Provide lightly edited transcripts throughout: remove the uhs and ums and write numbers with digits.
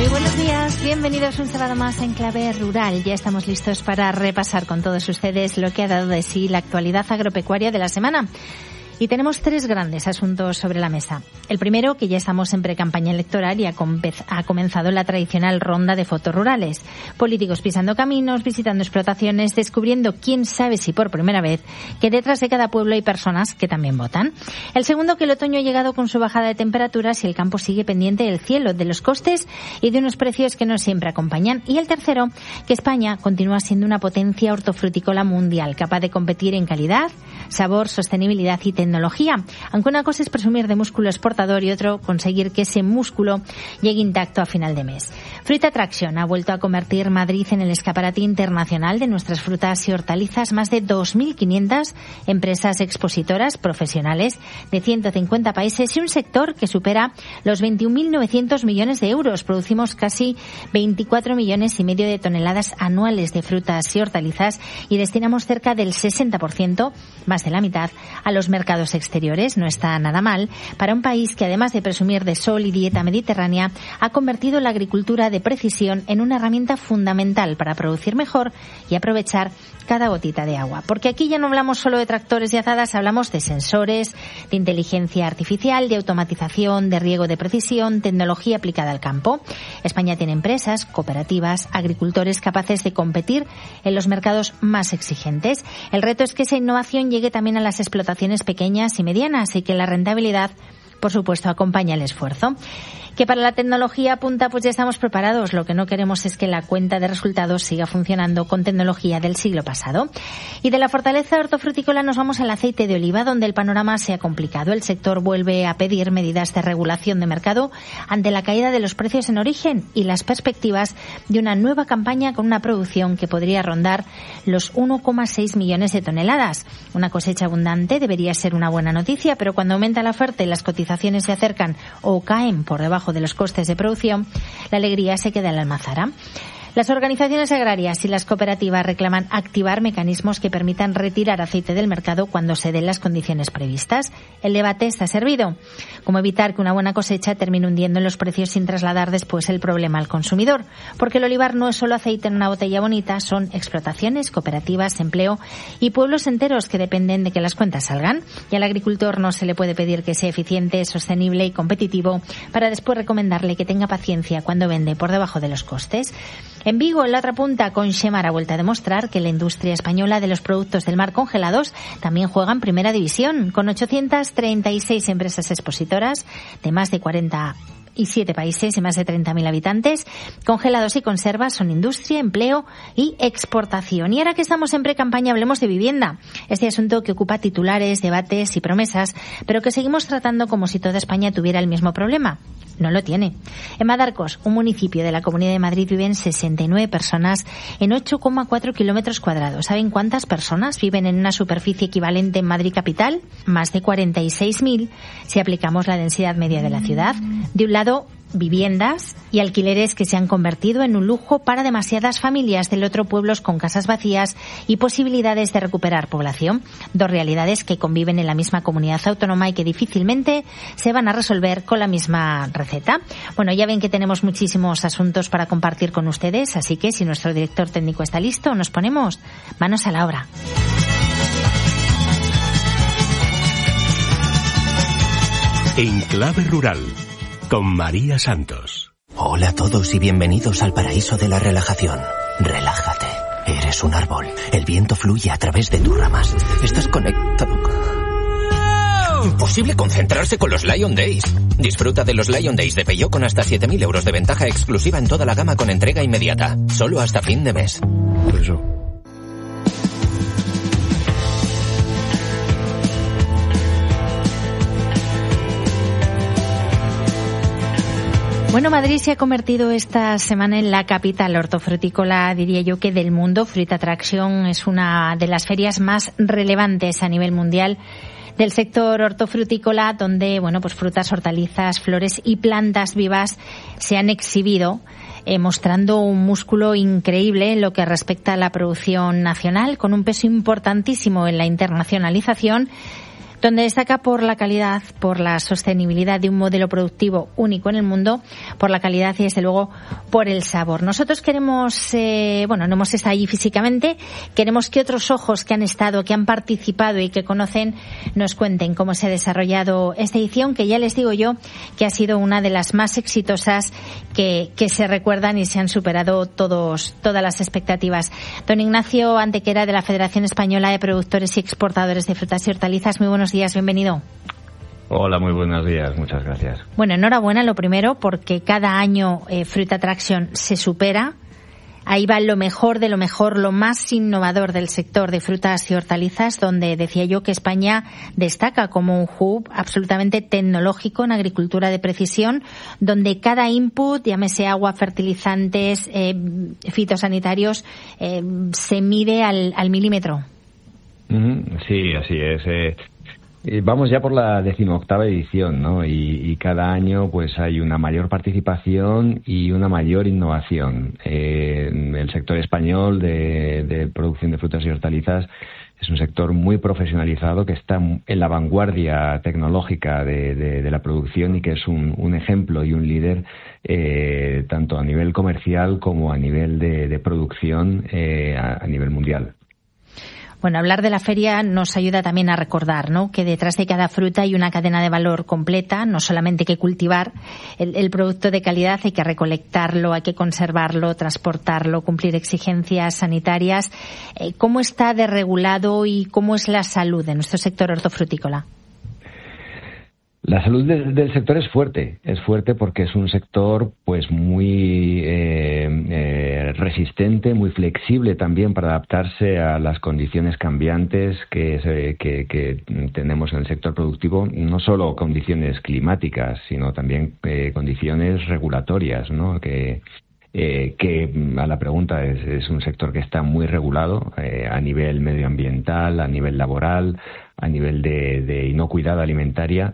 Muy buenos días, bienvenidos un sábado más en Clave Rural. Ya estamos listos para repasar con todos ustedes lo que ha dado de sí la actualidad agropecuaria de la semana. Y tenemos tres grandes asuntos sobre la mesa. El primero, que ya estamos en precampaña electoral y ha comenzado la tradicional ronda de fotos rurales. Políticos pisando caminos, visitando explotaciones, descubriendo, quién sabe si por primera vez, que detrás de cada pueblo hay personas que también votan. El segundo, que el otoño ha llegado con su bajada de temperaturas y el campo sigue pendiente del cielo, de los costes y de unos precios que no siempre acompañan. Y el tercero, que España continúa siendo una potencia hortofrutícola mundial, capaz de competir en calidad, sabor, sostenibilidad y tecnología. Aunque una cosa es presumir de músculo exportador y otro conseguir que ese músculo llegue intacto a final de mes. Fruit Attraction ha vuelto a convertir Madrid en el escaparate internacional de nuestras frutas y hortalizas. Más de 2.500 empresas expositoras profesionales de 150 países y un sector que supera los 21.900 millones de euros. Producimos casi 24 millones y medio de toneladas anuales de frutas y hortalizas y destinamos cerca del 60%, más de la mitad, a los mercados exteriores. No está nada mal para un país que, además de presumir de sol y dieta mediterránea, ha convertido la agricultura de precisión en una herramienta fundamental para producir mejor y aprovechar cada gotita de agua. Porque aquí ya no hablamos solo de tractores y azadas, hablamos de sensores, de inteligencia artificial, de automatización, de riego de precisión, tecnología aplicada al campo. España tiene empresas, cooperativas, agricultores capaces de competir en los mercados más exigentes. El reto es que esa innovación llegue también a las explotaciones pequeñas y medianas y que la rentabilidad, por supuesto, acompaña el esfuerzo. Que para la tecnología punta, pues ya estamos preparados. Lo que no queremos es que la cuenta de resultados siga funcionando con tecnología del siglo pasado. Y de la fortaleza hortofrutícola nos vamos al aceite de oliva, donde el panorama se ha complicado. El sector vuelve a pedir medidas de regulación de mercado ante la caída de los precios en origen y las perspectivas de una nueva campaña con una producción que podría rondar los 1,6 millones de toneladas. Una cosecha abundante debería ser una buena noticia, pero cuando aumenta la oferta y las cotizaciones se acercan o caen por debajo de los costes de producción, la alegría se queda en la almazara. Las organizaciones agrarias y las cooperativas reclaman activar mecanismos que permitan retirar aceite del mercado cuando se den las condiciones previstas. El debate está servido. ¿Cómo evitar que una buena cosecha termine hundiendo en los precios sin trasladar después el problema al consumidor? Porque el olivar no es solo aceite en una botella bonita, son explotaciones, cooperativas, empleo y pueblos enteros que dependen de que las cuentas salgan. Y al agricultor no se le puede pedir que sea eficiente, sostenible y competitivo para después recomendarle que tenga paciencia cuando vende por debajo de los costes. En Vigo, en la otra punta, Conxemar ha vuelto a demostrar que la industria española de los productos del mar congelados también juega en primera división, con 836 empresas expositoras de más de 47 países y más de 30.000 habitantes. Congelados y conservas son industria, empleo y exportación. Y ahora que estamos en pre-campaña, hablemos de vivienda. Este asunto que ocupa titulares, debates y promesas, pero que seguimos tratando como si toda España tuviera el mismo problema. No lo tiene. En Madarcos, un municipio de la Comunidad de Madrid, viven 69 personas en 8,4 kilómetros cuadrados. ¿Saben cuántas personas viven en una superficie equivalente en Madrid capital? Más de 46.000 si aplicamos la densidad media de la ciudad. De un lado, viviendas y alquileres que se han convertido en un lujo para demasiadas familias. Del otro, pueblos con casas vacías y posibilidades de recuperar población. Dos realidades que conviven en la misma comunidad autónoma y que difícilmente se van a resolver con la misma receta. Bueno, ya ven que tenemos muchísimos asuntos para compartir con ustedes, así que si nuestro director técnico está listo, nos ponemos manos a la obra. En Clave Rural, con María Santos. Hola a todos y bienvenidos al paraíso de la relajación. Relájate. Eres un árbol. El viento fluye a través de tus ramas. Estás conectado. Imposible concentrarse con los Lion Days. Disfruta de los Lion Days de Peugeot con hasta 7.000 euros de ventaja exclusiva en toda la gama con entrega inmediata. Solo hasta fin de mes. Eso. Bueno, Madrid se ha convertido esta semana en la capital hortofrutícola, diría yo, que del mundo. Fruit Attraction es una de las ferias más relevantes a nivel mundial del sector hortofrutícola, donde, bueno, pues frutas, hortalizas, flores y plantas vivas se han exhibido, mostrando un músculo increíble en lo que respecta a la producción nacional, con un peso importantísimo en la internacionalización, donde destaca por la calidad, por la sostenibilidad de un modelo productivo único en el mundo, por la calidad y desde luego por el sabor. Nosotros queremos, no hemos estado allí físicamente, queremos que otros ojos que han estado, que han participado y que conocen nos cuenten cómo se ha desarrollado esta edición, que ya les digo yo que ha sido una de las más exitosas que se recuerdan y se han superado todas las expectativas. Don Ignacio Antequera, de la Federación Española de Productores y Exportadores de Frutas y Hortalizas, muy buenos días, bienvenido. Hola, muy buenos días, muchas gracias. Bueno, enhorabuena lo primero, porque cada año Fruit Attraction se supera. Ahí va lo mejor de lo mejor, lo más innovador del sector de frutas y hortalizas, donde decía yo que España destaca como un hub absolutamente tecnológico en agricultura de precisión, donde cada input, llámese agua, fertilizantes, fitosanitarios, se mide al milímetro. Sí, así es. Vamos ya por la 18ª edición, ¿no? Y cada año pues hay una mayor participación y una mayor innovación. El sector español de producción de frutas y hortalizas es un sector muy profesionalizado que está en la vanguardia tecnológica de la producción y que es un ejemplo y un líder tanto a nivel comercial como a nivel de producción a nivel mundial. Bueno, hablar de la feria nos ayuda también a recordar, ¿no?, que detrás de cada fruta hay una cadena de valor completa, no solamente hay que cultivar el producto de calidad, hay que recolectarlo, hay que conservarlo, transportarlo, cumplir exigencias sanitarias. ¿Cómo está de regulado y cómo es la salud de nuestro sector hortofrutícola? La salud del sector es fuerte porque es un sector pues muy resistente, muy flexible también para adaptarse a las condiciones cambiantes que tenemos en el sector productivo, no solo condiciones climáticas, sino también condiciones regulatorias, ¿no? Que a la pregunta es un sector que está muy regulado a nivel medioambiental, a nivel laboral, a nivel de inocuidad alimentaria.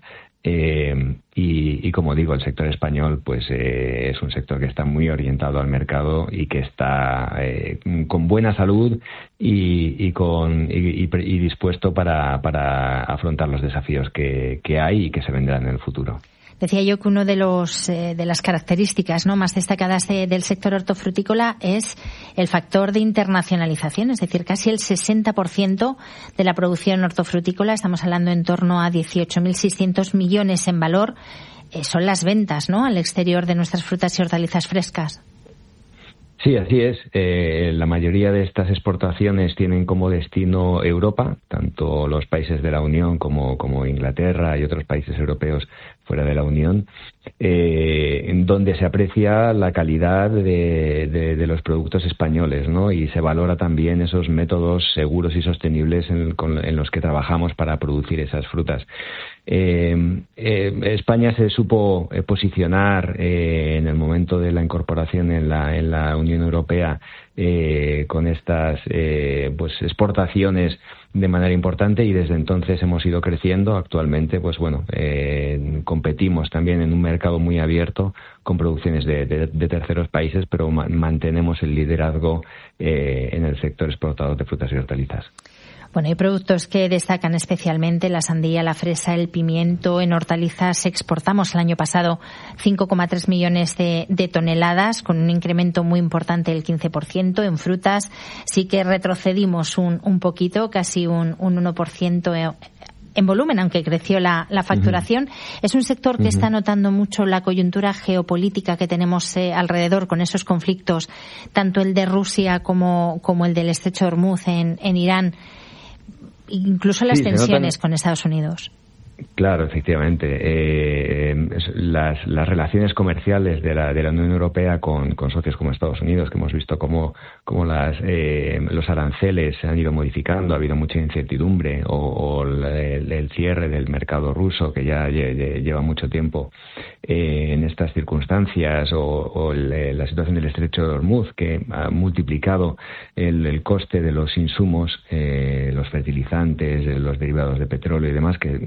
Y como digo, el sector español pues es un sector que está muy orientado al mercado y que está con buena salud y dispuesto para afrontar los desafíos que hay y que se vendrán en el futuro. Decía yo que uno de las características, ¿no?, más destacadas del sector hortofrutícola es el factor de internacionalización, es decir, casi el 60% de la producción hortofrutícola, estamos hablando en torno a 18.600 millones en valor, son las ventas, ¿no?, al exterior de nuestras frutas y hortalizas frescas. Sí, así es. La mayoría de estas exportaciones tienen como destino Europa, tanto los países de la Unión como Inglaterra y otros países europeos fuera de la Unión, en donde se aprecia la calidad de los productos españoles, ¿no? Y se valora también esos métodos seguros y sostenibles en los que trabajamos para producir esas frutas. España se supo posicionar en el momento de la incorporación en la Unión Europea con estas exportaciones de manera importante, y desde entonces hemos ido creciendo. Actualmente competimos también en un mercado muy abierto con producciones de terceros países, pero mantenemos el liderazgo en el sector exportador de frutas y hortalizas. Bueno, hay productos que destacan especialmente: la sandía, la fresa, el pimiento. En hortalizas exportamos el año pasado 5,3 millones de toneladas, con un incremento muy importante del 15%. En frutas sí que retrocedimos un poquito, casi un 1% en volumen, aunque creció la facturación. Uh-huh. Es un sector que está notando mucho la coyuntura geopolítica que tenemos alrededor, con esos conflictos, tanto el de Rusia como el del Estrecho de Hormuz en Irán, incluso las tensiones con Estados Unidos. Claro, efectivamente. Las relaciones comerciales de la Unión Europea con socios como Estados Unidos, que hemos visto cómo los aranceles se han ido modificando, ha habido mucha incertidumbre, o el cierre del mercado ruso, que ya lleva mucho tiempo en estas circunstancias, o la situación del Estrecho de Hormuz, que ha multiplicado el coste de los insumos, los fertilizantes, los derivados de petróleo y demás, que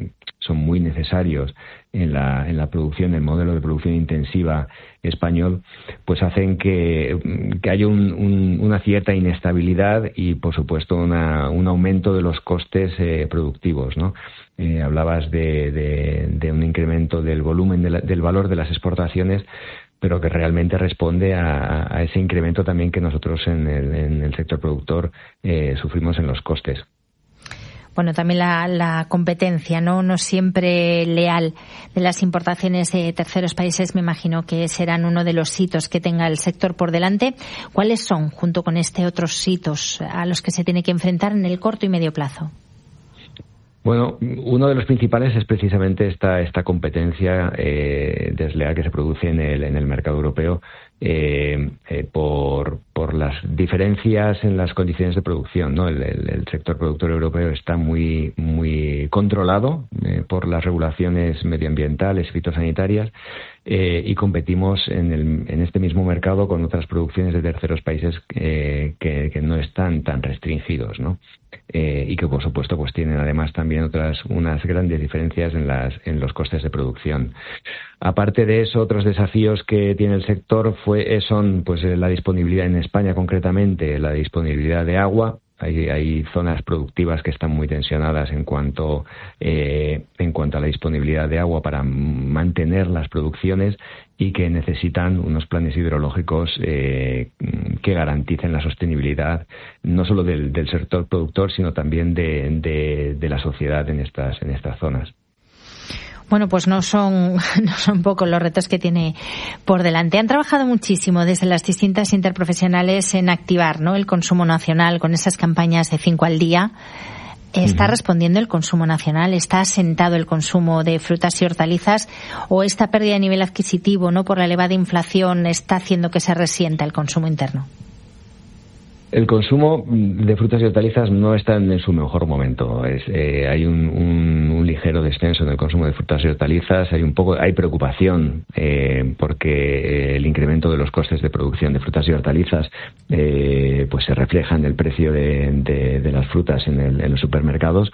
son muy necesarios en la producción, el modelo de producción intensiva español, pues hacen que haya una cierta inestabilidad y, por supuesto, un aumento de los costes productivos, ¿no? Hablabas de un incremento del volumen del valor de las exportaciones, pero que realmente responde a ese incremento también que nosotros en el sector productor sufrimos en los costes. Bueno, también la competencia, no siempre leal de las importaciones de terceros países, me imagino que serán uno de los hitos que tenga el sector por delante. ¿Cuáles son, junto con otros hitos a los que se tiene que enfrentar en el corto y medio plazo? Bueno, uno de los principales es precisamente esta competencia desleal que se produce en el mercado europeo por las diferencias en las condiciones de producción, ¿no? El sector productor europeo está muy controlado por las regulaciones medioambientales y fitosanitarias, y competimos en este mismo mercado con otras producciones de terceros países que no están tan restringidos, ¿no? Y que, por supuesto, pues tienen además también unas grandes diferencias en los costes de producción. Aparte de eso, otros desafíos que tiene el sector son pues la disponibilidad en España, concretamente la disponibilidad de agua. Hay zonas productivas que están muy tensionadas en cuanto a la disponibilidad de agua para mantener las producciones y que necesitan unos planes hidrológicos que garanticen la sostenibilidad no solo del sector productor, sino también de la sociedad en estas zonas. Bueno, pues no son pocos los retos que tiene por delante. Han trabajado muchísimo desde las distintas interprofesionales en activar, ¿no?, el consumo nacional con esas campañas de 5 al día. ¿Está respondiendo el consumo nacional? ¿Está asentado el consumo de frutas y hortalizas? ¿O esta pérdida de nivel adquisitivo, no por la elevada inflación, está haciendo que se resienta el consumo interno? El consumo de frutas y hortalizas no está en su mejor momento. Hay un ligero descenso en el consumo de frutas y hortalizas. Hay preocupación porque el incremento de los costes de producción de frutas y hortalizas pues se refleja en el precio de las frutas en los supermercados,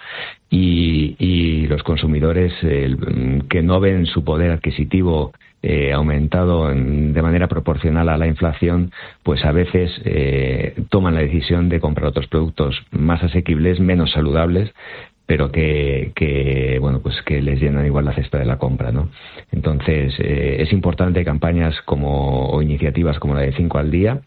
y los consumidores que no ven su poder adquisitivo aumentado de manera proporcional a la inflación, pues a veces toman la decisión de comprar otros productos más asequibles, menos saludables, pero que les llenan igual la cesta de la compra, ¿no? Entonces es importante campañas o iniciativas como la de 5 al día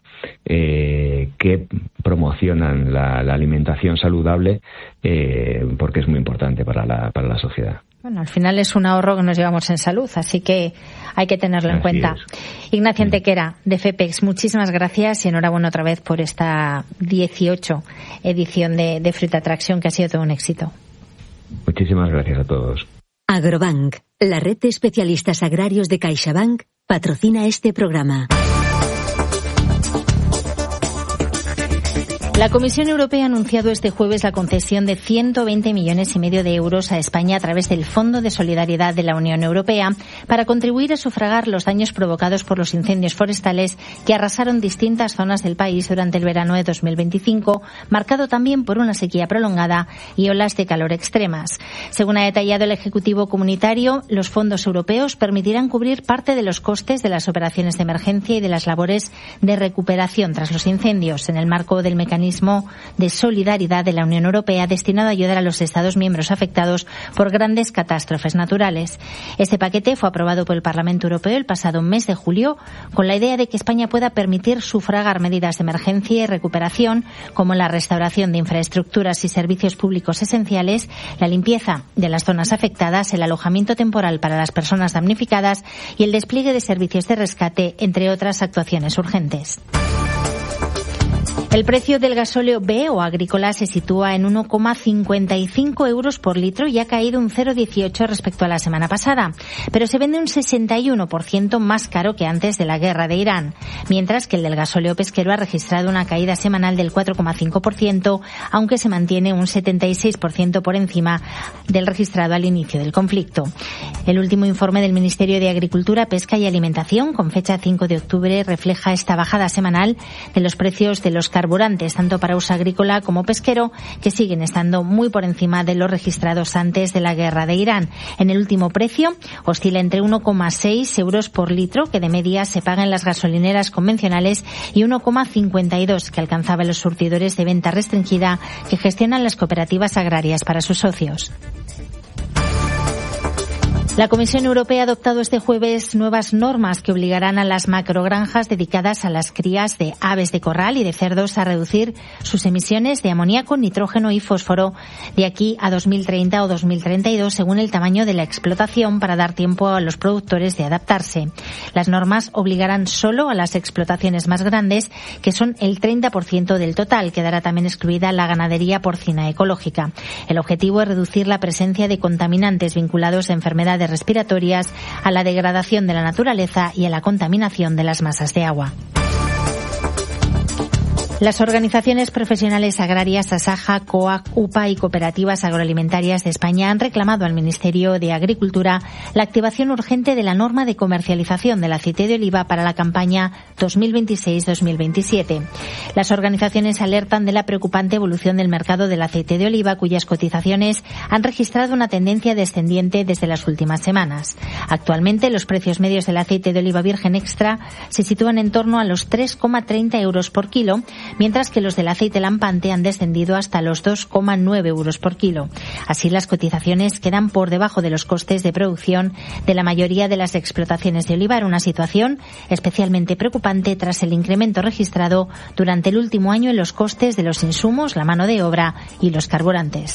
que promocionan la alimentación saludable, porque es muy importante para la sociedad. Bueno, al final es un ahorro que nos llevamos en salud, así que hay que tenerlo en cuenta. Ignacio Antequera, de FEPEX, muchísimas gracias y enhorabuena otra vez por esta 18 edición de Fruit Attraction, que ha sido todo un éxito. Muchísimas gracias a todos. Agrobank, la red de especialistas agrarios de CaixaBank, patrocina este programa. La Comisión Europea ha anunciado este jueves la concesión de 120,5 millones de euros a España a través del Fondo de Solidaridad de la Unión Europea para contribuir a sufragar los daños provocados por los incendios forestales que arrasaron distintas zonas del país durante el verano de 2025, marcado también por una sequía prolongada y olas de calor extremas. Según ha detallado el Ejecutivo Comunitario, los fondos europeos permitirán cubrir parte de los costes de las operaciones de emergencia y de las labores de recuperación tras los incendios, en el marco del mecanismo de solidaridad de la Unión Europea destinado a ayudar a los Estados miembros afectados por grandes catástrofes naturales. Este paquete fue aprobado por el Parlamento Europeo el pasado mes de julio con la idea de que España pueda permitir sufragar medidas de emergencia y recuperación como la restauración de infraestructuras y servicios públicos esenciales, la limpieza de las zonas afectadas, el alojamiento temporal para las personas damnificadas y el despliegue de servicios de rescate, entre otras actuaciones urgentes. El precio del gasóleo B o agrícola se sitúa en 1,55 euros por litro y ha caído un 0,18 respecto a la semana pasada, pero se vende un 61% más caro que antes de la guerra de Irán, mientras que el del gasóleo pesquero ha registrado una caída semanal del 4,5%, aunque se mantiene un 76% por encima del registrado al inicio del conflicto. El último informe del Ministerio de Agricultura, Pesca y Alimentación, con fecha 5 de octubre, refleja esta bajada semanal de los precios de los los carburantes, tanto para uso agrícola como pesquero, que siguen estando muy por encima de los registrados antes de la guerra de Irán. En el último precio oscila entre 1,6 euros por litro, que de media se paga en las gasolineras convencionales, y 1,52 que alcanzaba los surtidores de venta restringida que gestionan las cooperativas agrarias para sus socios. La Comisión Europea ha adoptado este jueves nuevas normas que obligarán a las macrogranjas dedicadas a las crías de aves de corral y de cerdos a reducir sus emisiones de amoníaco, nitrógeno y fósforo de aquí a 2030 o 2032, según el tamaño de la explotación, para dar tiempo a los productores de adaptarse. Las normas obligarán solo a las explotaciones más grandes, que son el 30% del total. Quedará también excluida la ganadería porcina ecológica. El objetivo es reducir la presencia de contaminantes vinculados a enfermedades respiratorias, a la degradación de la naturaleza y a la contaminación de las masas de agua. Las organizaciones profesionales agrarias Asaja, COAG, UPA y cooperativas agroalimentarias de España han reclamado al Ministerio de Agricultura la activación urgente de la norma de comercialización del aceite de oliva para la campaña 2026-2027. Las organizaciones alertan de la preocupante evolución del mercado del aceite de oliva, cuyas cotizaciones han registrado una tendencia descendiente desde las últimas semanas. Actualmente, los precios medios del aceite de oliva virgen extra se sitúan en torno a los 3,30 euros por kilo, mientras que los del aceite lampante han descendido hasta los 2,9 euros por kilo. Así, las cotizaciones quedan por debajo de los costes de producción de la mayoría de las explotaciones de olivar, una situación especialmente preocupante tras el incremento registrado durante el último año en los costes de los insumos, la mano de obra y los carburantes.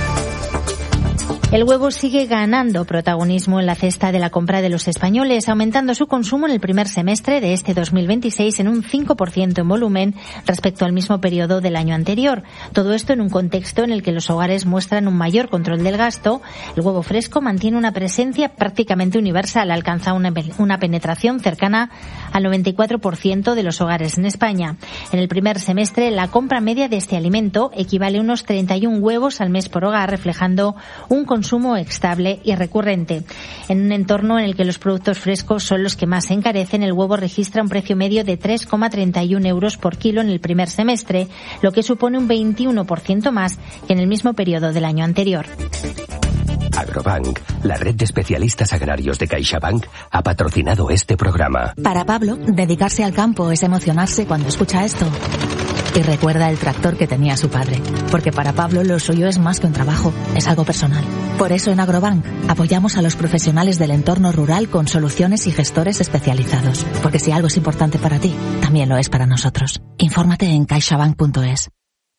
El huevo sigue ganando protagonismo en la cesta de la compra de los españoles, aumentando su consumo en el primer semestre de este 2026 en un 5% en volumen respecto al mismo periodo del año anterior. Todo esto en un contexto en el que los hogares muestran un mayor control del gasto. El huevo fresco mantiene una presencia prácticamente universal, alcanza una penetración cercana al 94% de los hogares en España. En el primer semestre, la compra media de este alimento equivale a unos 31 huevos al mes por hogar, reflejando un consumo estable y recurrente. En un entorno en el que los productos frescos son los que más se encarecen, el huevo registra un precio medio de 3,31 euros por kilo en el primer semestre, lo que supone un 21% más que en el mismo periodo del año anterior. Agrobank, la red de especialistas agrarios de CaixaBank, ha patrocinado este programa. Para Pablo, dedicarse al campo es emocionarse cuando escucha esto. Y recuerda el tractor que tenía su padre, porque para Pablo lo suyo es más que un trabajo, es algo personal. Por eso en Agrobank apoyamos a los profesionales del entorno rural con soluciones y gestores especializados, porque si algo es importante para ti, también lo es para nosotros. Infórmate en caixabank.es.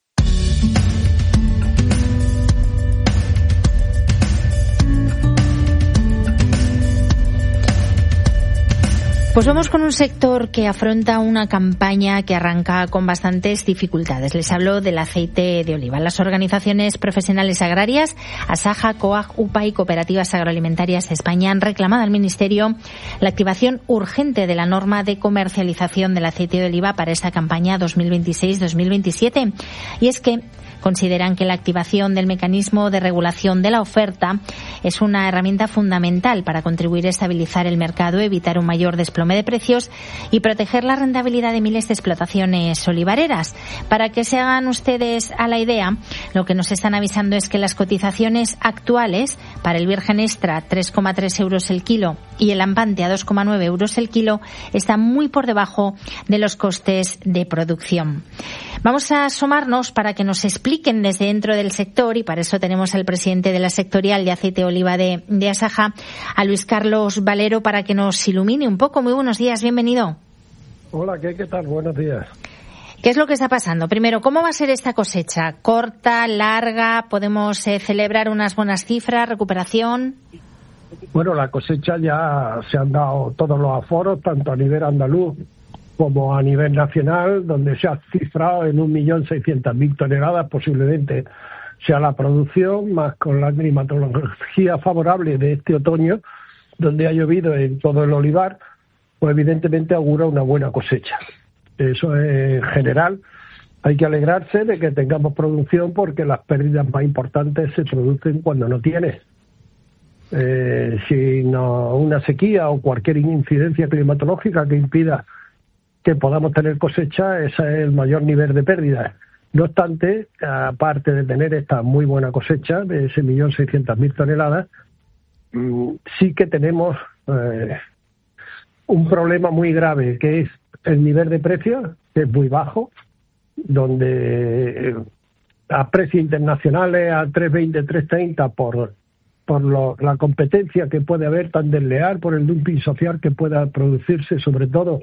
Pues vamos con un sector que afronta una campaña que arranca con bastantes dificultades. Les hablo del aceite de oliva. Las organizaciones profesionales agrarias, Asaja, COAG, UPA y cooperativas agroalimentarias de España han reclamado al Ministerio la activación urgente de la norma de comercialización del aceite de oliva para esta campaña 2026-2027. Y es que consideran que la activación del mecanismo de regulación de la oferta es una herramienta fundamental para contribuir a estabilizar el mercado, evitar un mayor desplome de precios y proteger la rentabilidad de miles de explotaciones olivareras. Para que se hagan ustedes a la idea, lo que nos están avisando es que las cotizaciones actuales para el virgen extra, 3,3 euros el kilo, y el lampante a 2,9 euros el kilo, están muy por debajo de los costes de producción. Vamos a asomarnos para que nos expliquen desde dentro del sector, y para eso tenemos al presidente de la sectorial de aceite de oliva de Asaja, a Luis Carlos Valero, para que nos ilumine un poco. Muy buenos días, bienvenido. Hola, ¿qué tal? Buenos días. ¿Qué es lo que está pasando? Primero, ¿cómo va a ser esta cosecha? ¿Corta, larga? ¿Podemos celebrar unas buenas cifras, recuperación? Bueno, la cosecha ya se han dado todos los aforos, tanto a nivel andaluz como a nivel nacional, donde se ha cifrado en 1.600.000 toneladas, posiblemente sea la producción, más con la climatología favorable de este otoño, donde ha llovido en todo el olivar, pues evidentemente augura una buena cosecha. Eso es general. Hay que alegrarse de que tengamos producción, porque las pérdidas más importantes se producen cuando no tienes. Si no, una sequía o cualquier incidencia climatológica que impida que podamos tener cosecha, ese es el mayor nivel de pérdidas. No obstante, aparte de tener esta muy buena cosecha de ese 1.600.000 toneladas, sí que tenemos un problema muy grave, que es el nivel de precios, que es muy bajo, donde a precios internacionales, a 3.20, 3.30, por la competencia que puede haber tan desleal, por el dumping social que pueda producirse, sobre todo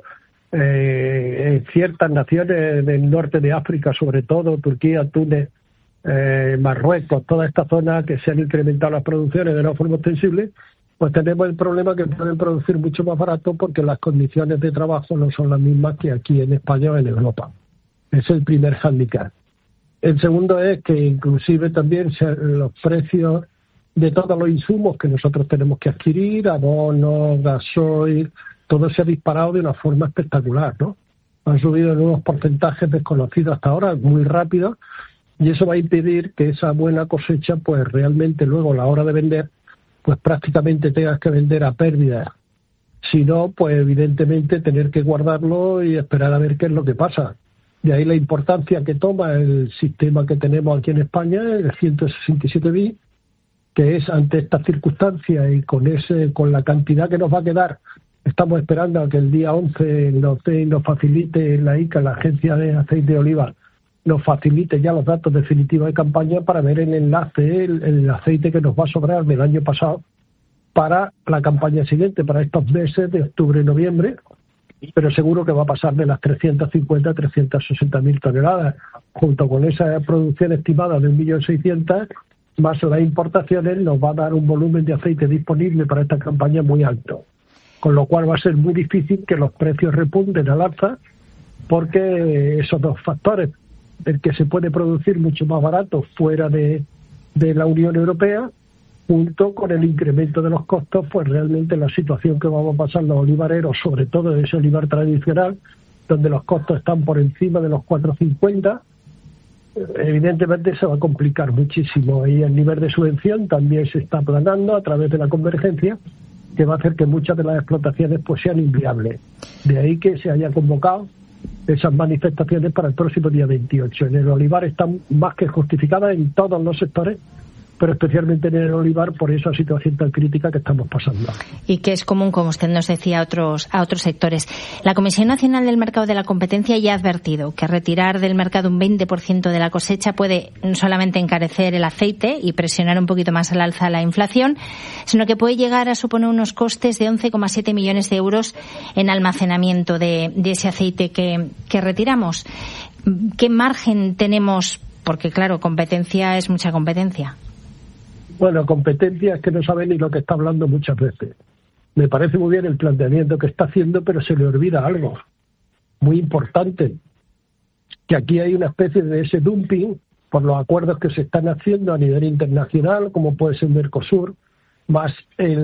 en ciertas naciones del norte de África, sobre todo Turquía, Túnez, Marruecos, toda esta zona que se han incrementado las producciones de una forma ostensible, pues tenemos el problema que pueden producir mucho más barato porque las condiciones de trabajo no son las mismas que aquí en España o en Europa. Es el primer hándicap. El segundo es que inclusive también los precios de todos los insumos que nosotros tenemos que adquirir, abonos, gasoil, todo se ha disparado de una forma espectacular, ¿no? Han subido en unos porcentajes desconocidos hasta ahora, muy rápido, y eso va a impedir que esa buena cosecha, pues realmente luego a la hora de vender, pues prácticamente tengas que vender a pérdida. Si no, pues evidentemente tener que guardarlo y esperar a ver qué es lo que pasa. De ahí la importancia que toma el sistema que tenemos aquí en España, el 167 bis, que es ante estas circunstancias y con la cantidad que nos va a quedar. Estamos esperando a que el día 11 nos facilite la ICA, la Agencia de Aceite de Oliva, nos facilite ya los datos definitivos de campaña para ver el enlace, el aceite que nos va a sobrar del año pasado para la campaña siguiente, para estos meses de octubre y noviembre, pero seguro que va a pasar de las 350 a 360.000 toneladas, junto con esa producción estimada de 1.600.000, más las importaciones, nos va a dar un volumen de aceite disponible para esta campaña muy alto. Con lo cual va a ser muy difícil que los precios repunten al alza, porque esos dos factores, el que se puede producir mucho más barato fuera de la Unión Europea, junto con el incremento de los costos, pues realmente la situación que vamos a pasar los olivareros, sobre todo de ese olivar tradicional, donde los costos están por encima de los 4,50, evidentemente se va a complicar muchísimo. Y el nivel de subvención también se está aplanando a través de la convergencia, que va a hacer que muchas de las explotaciones pues sean inviables. De ahí que se haya convocado esas manifestaciones para el próximo día 28. En el olivar están más que justificadas en todos los sectores, pero especialmente en el olivar por esa situación tan crítica que estamos pasando. Y que es común, como usted nos decía, a otros sectores. La Comisión Nacional del Mercado de la Competencia ya ha advertido que retirar del mercado un 20% de la cosecha puede no solamente encarecer el aceite y presionar un poquito más al alza la inflación, sino que puede llegar a suponer unos costes de 11,7 millones de euros en almacenamiento de ese aceite que retiramos. ¿Qué margen tenemos? Porque, claro, competencia es mucha competencia. Bueno, competencia es que no sabe ni lo que está hablando muchas veces. Me parece muy bien el planteamiento que está haciendo, pero se le olvida algo muy importante, que aquí hay una especie de ese dumping por los acuerdos que se están haciendo a nivel internacional, como puede ser Mercosur, más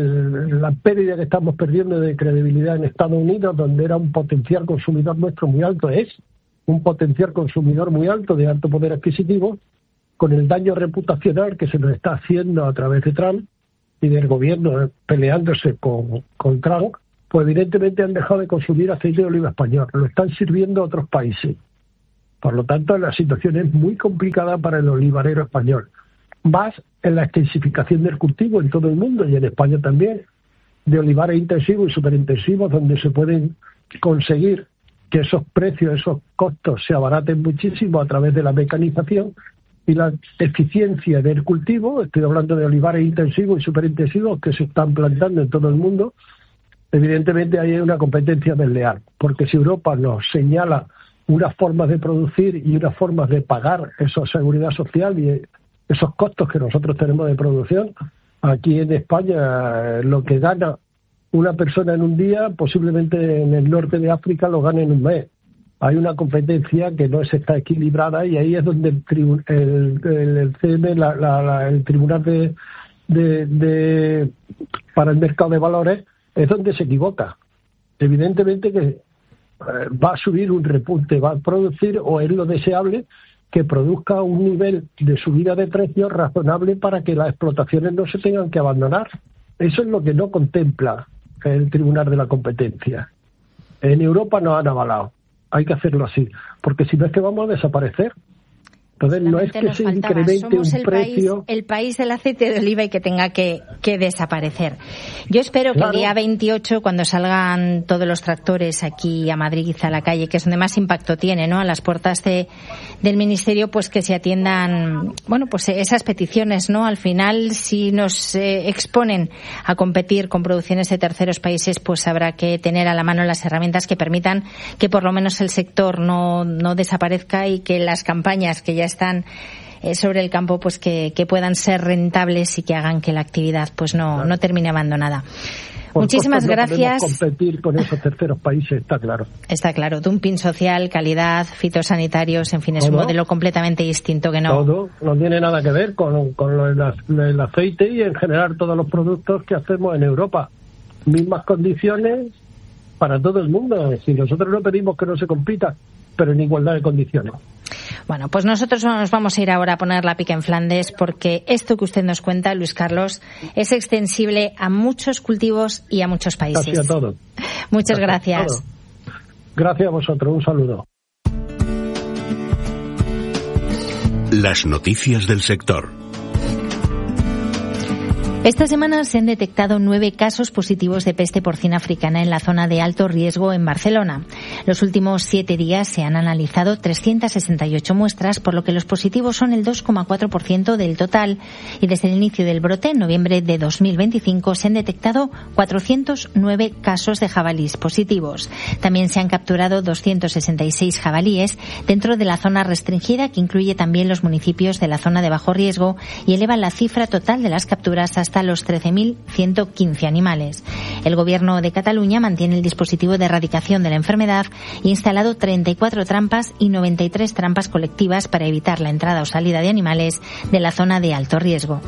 la pérdida que estamos perdiendo de credibilidad en Estados Unidos, donde era un potencial consumidor nuestro muy alto, es un potencial consumidor muy alto, de alto poder adquisitivo, con el daño reputacional que se nos está haciendo a través de Trump y del gobierno peleándose con Trump, pues evidentemente han dejado de consumir aceite de oliva español, lo están sirviendo a otros países. Por lo tanto, la situación es muy complicada para el olivarero español. Más en la extensificación del cultivo en todo el mundo y en España también, de olivares intensivos y superintensivos, donde se pueden conseguir que esos precios, esos costos se abaraten muchísimo a través de la mecanización y la eficiencia del cultivo. Estoy hablando de olivares intensivos y superintensivos que se están plantando en todo el mundo. Evidentemente ahí hay una competencia desleal, porque si Europa nos señala unas formas de producir y unas formas de pagar esa seguridad social y esos costos que nosotros tenemos de producción, aquí en España lo que gana una persona en un día, posiblemente en el norte de África lo gane en un mes. Hay una competencia que no está equilibrada y ahí es donde el CM, el Tribunal para el Mercado de Valores, es donde se equivoca. Evidentemente que va a subir un repunte, va a producir, o es lo deseable, que produzca un nivel de subida de precios razonable para que las explotaciones no se tengan que abandonar. Eso es lo que no contempla el Tribunal de la Competencia. En Europa nos han avalado. hay que hacerlo así, porque si no es que vamos a desaparecer. Entonces no es que se incremente un precio. El país del aceite de oliva y que tenga que desaparecer. Yo espero que el día 28, cuando salgan todos los tractores aquí a Madrid, a la calle, que es donde más impacto tiene, ¿no? A las puertas del Ministerio, pues que se atiendan, bueno, pues esas peticiones, ¿no? Al final, si nos exponen a competir con producciones de terceros países, pues habrá que tener a la mano las herramientas que permitan que por lo menos el sector no desaparezca y que las campañas que ya están sobre el campo, pues que puedan ser rentables y que hagan que la actividad pues no termine abandonada. Muchísimas gracias. No podemos competir con esos terceros países, está claro. Está claro. Dumping social, calidad, fitosanitarios, en fin, es un modelo completamente distinto que no. Todo no tiene nada que ver con el aceite y en general todos los productos que hacemos en Europa. Mismas condiciones para todo el mundo. Si nosotros no pedimos que no se compita, pero en igualdad de condiciones. Bueno, pues nosotros nos vamos a ir ahora a poner la pica en Flandes, porque esto que usted nos cuenta, Luis Carlos, es extensible a muchos cultivos y a muchos países. Casi a todo. Muchas gracias. Gracias a vosotros. Un saludo. Las noticias del sector. Esta semana se han detectado 9 casos positivos de peste porcina africana en la zona de alto riesgo en Barcelona. Los últimos 7 días se han analizado 368 muestras, por lo que los positivos son el 2,4% del total. Y desde el inicio del brote, en noviembre de 2025, se han detectado 409 casos de jabalíes positivos. También se han capturado 266 jabalíes dentro de la zona restringida, que incluye también los municipios de la zona de bajo riesgo, y eleva la cifra total de las capturas hasta los 13.115 animales. El Gobierno de Cataluña mantiene el dispositivo de erradicación de la enfermedad e ha instalado 34 trampas y 93 trampas colectivas para evitar la entrada o salida de animales de la zona de alto riesgo.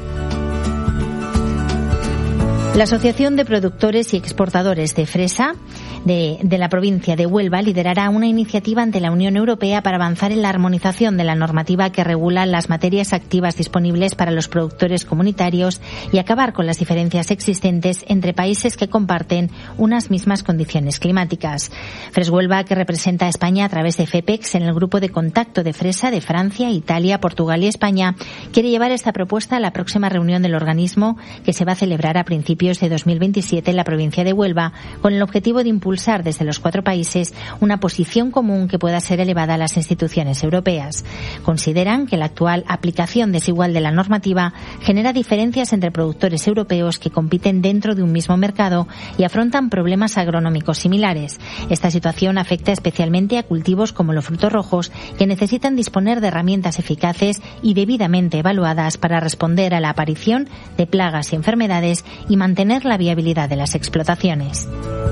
La Asociación de Productores y Exportadores de Fresa de la provincia de Huelva liderará una iniciativa ante la Unión Europea para avanzar en la armonización de la normativa que regula las materias activas disponibles para los productores comunitarios y acabar con las diferencias existentes entre países que comparten unas mismas condiciones climáticas. Freshuelva, que representa a España a través de FEPEX en el grupo de contacto de fresa de Francia, Italia, Portugal y España, quiere llevar esta propuesta a la próxima reunión del organismo, que se va a celebrar a principios de 2027 en la provincia de Huelva, con el objetivo de impulsar desde los 4 países una posición común que pueda ser elevada a las instituciones europeas. Consideran que la actual aplicación desigual de la normativa genera diferencias entre productores europeos que compiten dentro de un mismo mercado y afrontan problemas agronómicos similares. Esta situación afecta especialmente a cultivos como los frutos rojos, que necesitan disponer de herramientas eficaces y debidamente evaluadas para responder a la aparición de plagas y enfermedades y mantener la viabilidad de las explotaciones.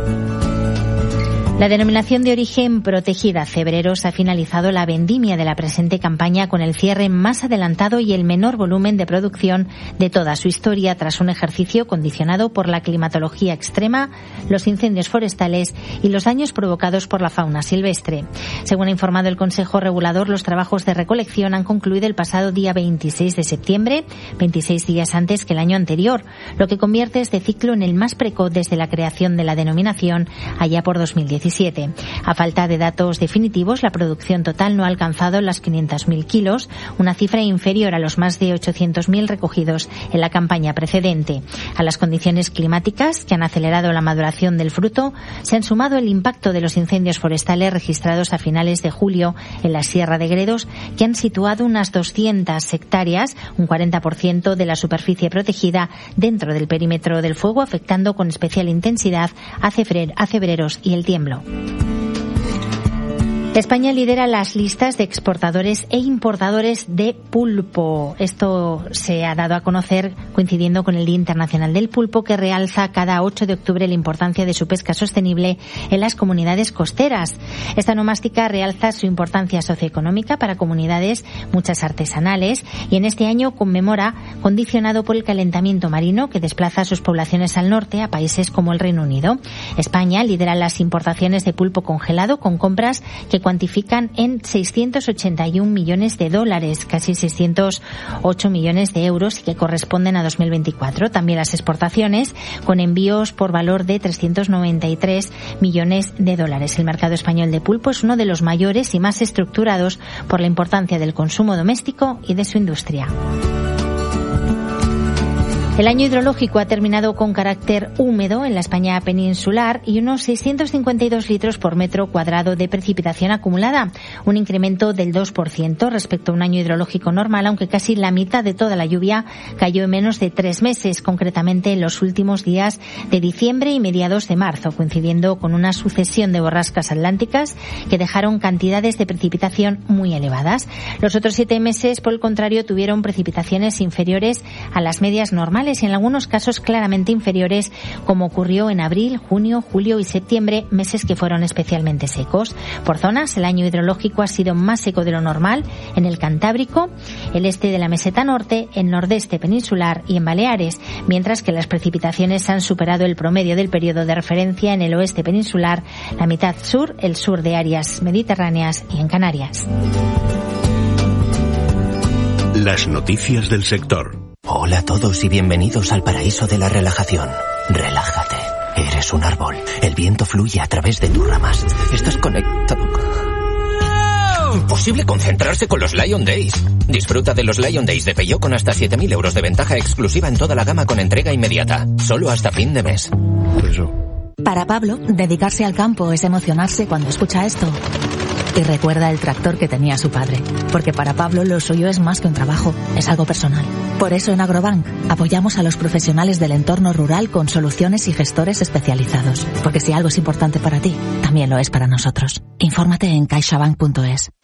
La denominación de origen protegida Cebreros ha finalizado la vendimia de la presente campaña con el cierre más adelantado y el menor volumen de producción de toda su historia, tras un ejercicio condicionado por la climatología extrema, los incendios forestales y los daños provocados por la fauna silvestre. Según ha informado el Consejo Regulador, los trabajos de recolección han concluido el pasado día 26 de septiembre, 26 días antes que el año anterior, lo que convierte este ciclo en el más precoz desde la creación de la denominación allá por 2017. A falta de datos definitivos, la producción total no ha alcanzado las 500.000 kilos, una cifra inferior a los más de 800.000 recogidos en la campaña precedente. A las condiciones climáticas que han acelerado la maduración del fruto, se han sumado el impacto de los incendios forestales registrados a finales de julio en la Sierra de Gredos, que han situado unas 200 hectáreas, un 40% de la superficie protegida, dentro del perímetro del fuego, afectando con especial intensidad a Cebreros y El Tiemblo. España lidera las listas de exportadores e importadores de pulpo. Esto se ha dado a conocer coincidiendo con el Día Internacional del Pulpo, que realza cada 8 de octubre la importancia de su pesca sostenible en las comunidades costeras. Esta nomástica realza su importancia socioeconómica para comunidades, muchas artesanales, y en este año conmemora, condicionado por el calentamiento marino que desplaza sus poblaciones al norte, a países como el Reino Unido. España lidera las importaciones de pulpo congelado, con compras que se cuantifican en 681 millones de dólares, casi 608 millones de euros, y que corresponden a 2024. También las exportaciones, con envíos por valor de 393 millones de dólares. El mercado español de pulpo es uno de los mayores y más estructurados por la importancia del consumo doméstico y de su industria. El año hidrológico ha terminado con carácter húmedo en la España peninsular y unos 652 litros por metro cuadrado de precipitación acumulada, un incremento del 2% respecto a un año hidrológico normal, aunque casi la mitad de toda la lluvia cayó en menos de 3 meses, concretamente en los últimos días de diciembre y mediados de marzo, coincidiendo con una sucesión de borrascas atlánticas que dejaron cantidades de precipitación muy elevadas. Los otros 7 meses, por el contrario, tuvieron precipitaciones inferiores a las medias normales y en algunos casos claramente inferiores, como ocurrió en abril, junio, julio y septiembre, meses que fueron especialmente secos. Por zonas, el año hidrológico ha sido más seco de lo normal en el Cantábrico, el este de la meseta norte, el nordeste peninsular y en Baleares, mientras que las precipitaciones han superado el promedio del periodo de referencia en el oeste peninsular, la mitad sur, el sur de áreas mediterráneas y en Canarias. Las noticias del sector. Hola a todos y bienvenidos al paraíso de la relajación. Relájate. Eres un árbol. El viento fluye a través de tus ramas. Estás conectado. Imposible concentrarse con los Lion Days. Disfruta de los Lion Days de Peugeot con hasta 7.000 euros de ventaja exclusiva en toda la gama con entrega inmediata. Solo hasta fin de mes. Para Pablo, dedicarse al campo es emocionarse cuando escucha esto. Y recuerda el tractor que tenía su padre. Porque para Pablo lo suyo es más que un trabajo, es algo personal. Por eso en Agrobank apoyamos a los profesionales del entorno rural con soluciones y gestores especializados. Porque si algo es importante para ti, también lo es para nosotros. Infórmate en caixabank.es.